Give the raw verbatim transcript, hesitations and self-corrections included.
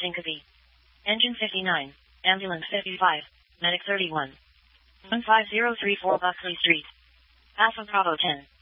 Syncope. Engine fifty-nine. Ambulance fifty-five. Medic thirty-one. one five zero three four Buckley Street. Alpha Bravo ten.